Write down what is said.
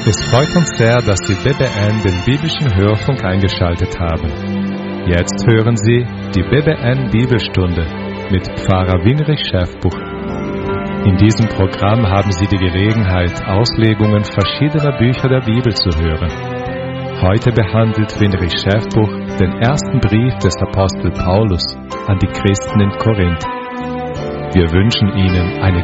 Es freut uns sehr, dass Sie BBN den biblischen Hörfunk eingeschaltet haben. Jetzt hören Sie die BBN Bibelstunde mit Pfarrer Winrich Schäfbuch. In diesem Programm haben Sie die Gelegenheit, Auslegungen verschiedener Bücher der Bibel zu hören. Heute behandelt Winrich Schäfbuch den ersten Brief des Apostel Paulus an die Christen in Korinth. Wir wünschen Ihnen eine